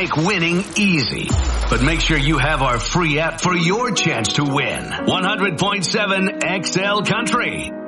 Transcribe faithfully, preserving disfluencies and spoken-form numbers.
make winning easy. But make sure you have our free app for your chance to win. one hundred point seven X L Country.